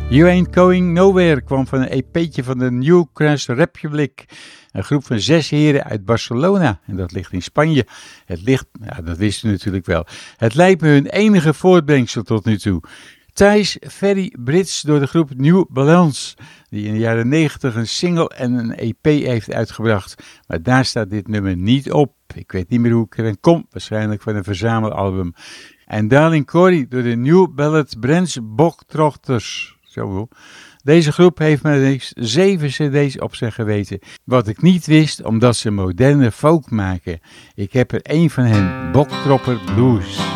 You Ain't Going Nowhere kwam van een EP'tje van de New Crash Republic. Een groep van 6 heren uit Barcelona. En dat ligt in Spanje. Het ligt, ja, dat wisten we natuurlijk wel. Het lijkt me hun enige voortbrengsel tot nu toe. Thijs Ferry Brits door de groep New Balance, die in de jaren 90 een single en een EP heeft uitgebracht. Maar daar staat dit nummer niet op. Ik weet niet meer hoe ik erin kom, waarschijnlijk van een verzamelalbum. En Darling Corey door de New Ballad Branch Boktrochters. Zo. Deze groep heeft maar liefst 7 cd's op zijn geweten. Wat ik niet wist, omdat ze moderne folk maken. Ik heb er één van hen, Boktropper Blues.